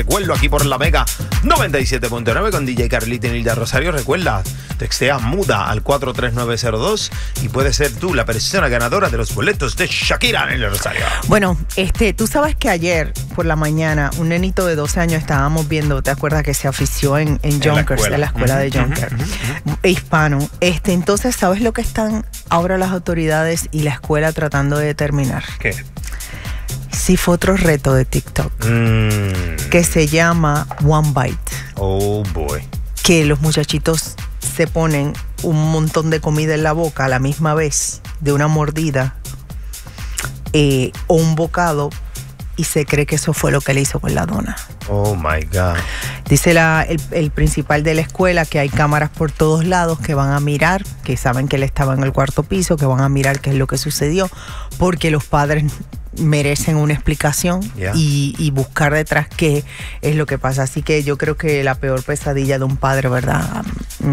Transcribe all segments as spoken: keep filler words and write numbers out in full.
Recuerdo aquí por la Mega noventa y siete punto nueve con D J Carlito y Nilda Rosario. Recuerda, textea muda al cuatro tres nueve cero dos y puedes ser tú la persona ganadora de los boletos de Shakira, Nilda Rosario. Bueno, este, tú sabes que ayer por la mañana un nenito de doce años estábamos viendo, ¿te acuerdas que se ofició en, en Yonkers, de la escuela uh-huh, de Yonkers, uh-huh, uh-huh. hispano? Este, entonces, ¿sabes lo que están ahora las autoridades y la escuela tratando de determinar? ¿Qué? Sí, fue otro reto de TikTok Mm. que se llama One Bite. Oh, boy. Que los muchachitos se ponen un montón de comida en la boca a la misma vez, de una mordida eh, o un bocado, y se cree que eso fue lo que le hizo con la dona. Oh, my God. Dice la, el, el principal de la escuela que hay cámaras por todos lados que van a mirar, que saben que él estaba en el cuarto piso, que van a mirar qué es lo que sucedió, porque los padres merecen una explicación yeah. y, y buscar detrás qué es lo que pasa. Así que yo creo que la peor pesadilla de un padre, ¿verdad?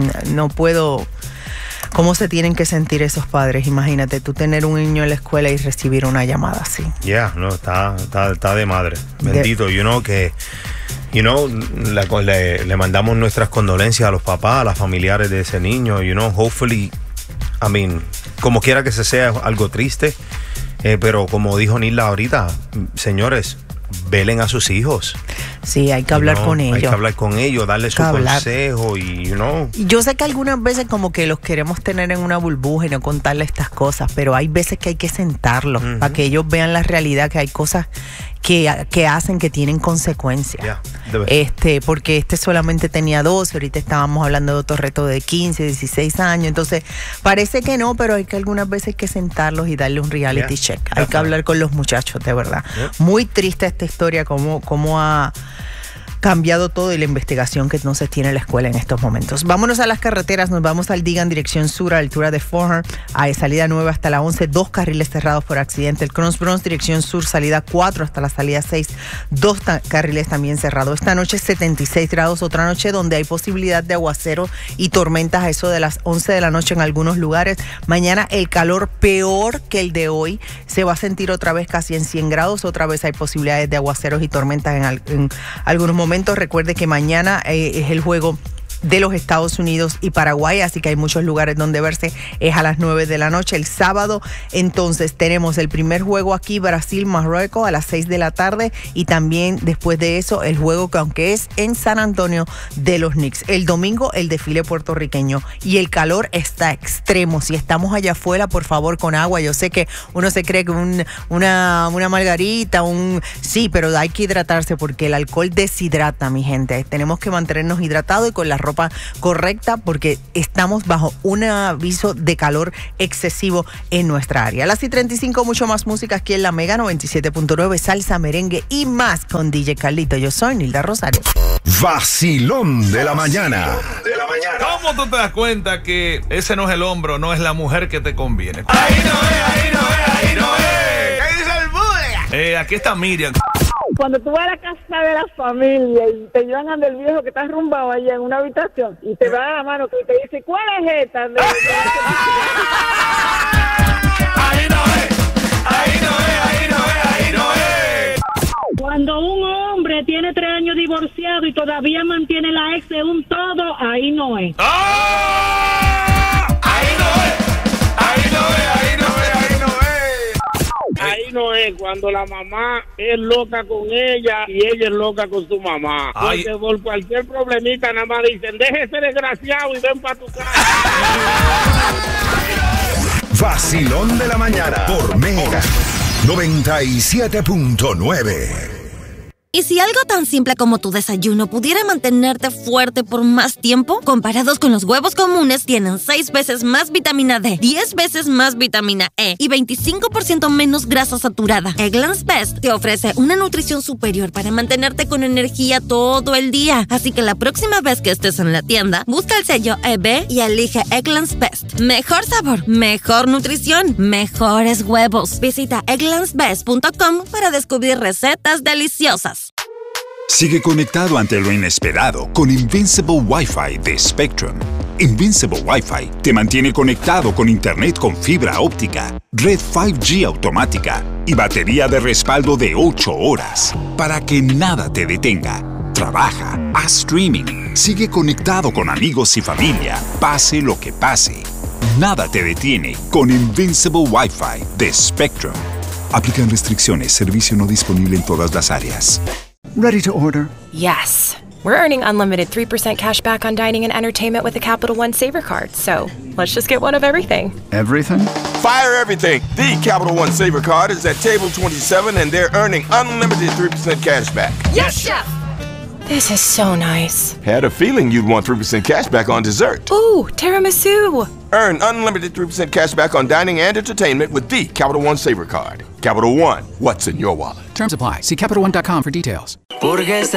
No puedo... ¿Cómo se tienen que sentir esos padres? Imagínate tú tener un niño en la escuela y recibir una llamada así. Ya, yeah, no, está, está, está de madre. Bendito, de... you know, que... You know, la, le, le mandamos nuestras condolencias a los papás, a los familiares de ese niño. You know, hopefully, I mean, como quiera que se sea algo triste, eh, pero como dijo Nilda ahorita, señores, velen a sus hijos. Sí, hay que hablar you know, con ellos. Hay que hablar con ellos, darles su consejo y, you know. Yo sé que algunas veces como que los queremos tener en una burbuja y no contarles estas cosas, pero hay veces que hay que sentarlos uh-huh. para que ellos vean la realidad, que hay cosas que, que hacen que tienen consecuencias. Yeah, este, porque este solamente tenía doce, ahorita estábamos hablando de otro reto de quince, dieciséis años, entonces parece que no, pero hay que algunas veces que sentarlos y darle un reality yeah, check. Hay definitely. que hablar con los muchachos, de verdad. Yeah. Muy triste esta historia, cómo, cómo ha cambiado todo y la investigación que entonces tiene la escuela en estos momentos. Vámonos a las carreteras, nos vamos al Digan dirección sur a la altura de Forham, a salida nueve hasta la once, dos carriles cerrados por accidente. El Cross Bronx dirección sur, salida cuatro hasta la salida seis, dos ta- carriles también cerrados. Esta noche setenta y seis grados, otra noche donde hay posibilidad de aguacero y tormentas a eso de las once de la noche en algunos lugares. Mañana el calor peor que el de hoy, se va a sentir otra vez casi en cien grados, otra vez hay posibilidades de aguaceros y tormentas en, al- en algunos momentos. Recuerde que mañana eh, es el juego de los Estados Unidos y Paraguay, así que hay muchos lugares donde verse, es a las nueve de la noche. El sábado, entonces, tenemos el primer juego aquí, Brasil-Marruecos, a las seis de la tarde, y también después de eso, el juego que aunque es en San Antonio, de los Knicks. El domingo, el desfile puertorriqueño, y el calor está extremo. Si estamos allá afuera, por favor, con agua. Yo sé que uno se cree que un, una, una margarita, un... Sí, pero hay que hidratarse porque el alcohol deshidrata, mi gente. Tenemos que mantenernos hidratados y con la ropa correcta porque estamos bajo un aviso de calor excesivo en nuestra área. A las y treinta y cinco, mucho más música aquí en la Mega noventa y siete punto nueve, salsa, merengue y más con D J Carlito. Yo soy Nilda Rosario. Vacilón de la mañana. De la mañana. ¿Cómo tú te das cuenta que ese no es el hombro, no es la mujer que te conviene? Ahí no es, ahí no es, ahí no es. ¿Qué dice el bully? Eh, aquí está Miriam. Cuando tú vas a la casa de la familia y te llevan al viejo que está arrumbado allá en una habitación y te da la mano y te dice, ¿cuál es esta? Ahí no es, ahí no es, ahí no es, ahí no es. Cuando un hombre tiene tres años divorciado y todavía mantiene la ex de un todo, ahí no es. ¡Oh! Ahí no es, ahí no es, ahí no es, ahí no es. Ahí no es cuando la mamá es loca con ella y ella es loca con su mamá. Ay. Porque por cualquier problemita nada más dicen, déjese desgraciado y ven para tu casa. Vacilón de la mañana por Mega noventa y siete punto nueve. ¿Y si algo tan simple como tu desayuno pudiera mantenerte fuerte por más tiempo? Comparados con los huevos comunes, tienen seis veces más vitamina D, diez veces más vitamina E y veinticinco por ciento menos grasa saturada. Eggland's Best te ofrece una nutrición superior para mantenerte con energía todo el día. Así que la próxima vez que estés en la tienda, busca el sello E B y elige Eggland's Best. Mejor sabor, mejor nutrición, mejores huevos. Visita egglands best punto com para descubrir recetas deliciosas. Sigue conectado ante lo inesperado con Invincible Wi-Fi de Spectrum. Invincible Wi-Fi te mantiene conectado con internet con fibra óptica, red cinco G automática y batería de respaldo de ocho horas para que nada te detenga. trabaja, haz streaming, sigue conectado con amigos y familia, pase lo que pase. Nada te detiene con Invincible Wi-Fi de Spectrum. Aplican restricciones, servicio no disponible en todas las áreas. Ready to order? Yes. We're earning unlimited three percent cash back on dining and entertainment with the Capital One Saver Card, so let's just get one of everything. Everything? Fire everything! The Capital One Saver Card is at table twenty-seven and they're earning unlimited three percent cash back. Yes, Chef! This is so nice. Had a feeling you'd want three percent cash back on dessert. Ooh, tiramisu! Earn unlimited three percent cash back on dining and entertainment with the Capital One Saver Card. Capital One, what's in your wallet? Terms apply. See Capital One dot com for details. Porque